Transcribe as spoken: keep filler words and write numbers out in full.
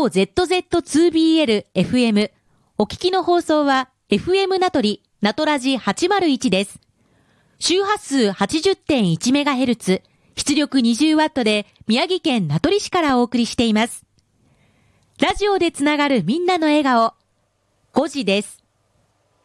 超 ゼットゼットツービーエルエフエム。お聞きの放送は エフエム 名取、名取ラジはちまるいちです。周波数 はちじゅってんいちメガヘルツ、出力 にじゅうワット で宮城県名取市からお送りしています。ラジオでつながるみんなの笑顔、ごじです。